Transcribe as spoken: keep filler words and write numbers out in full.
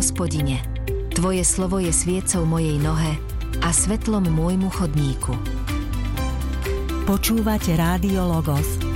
Hospodine, Tvoje slovo je sviecou mojej nohe a svetlom môjmu chodníku. Počúvate Rádio Logos,